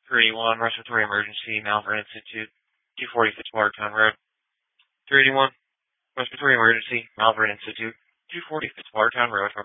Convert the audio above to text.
381, respiratory emergency, Malvern Institute, 240 Fitzwatertown Road. 381, respiratory emergency, Malvern Institute, 240 Fitzwatertown Road.